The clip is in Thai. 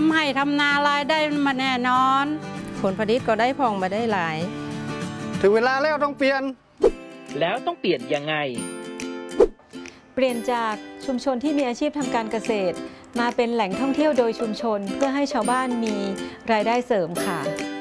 ำให้ทำนารายได้มาแน่นอนผลผลิตก็ได้พองมาได้หลายถึงเวลาแล้วต้องเปลี่ยนแล้วต้องเปลี่ยนยังไงเปลี่ยนจากชุมชนที่มีอาชีพทางการเกษตรมาเป็นแหล่งท่องเที่ยวโดยชุมชนเพื่อให้ชาวบ้านมีรายได้เสริมค่ะ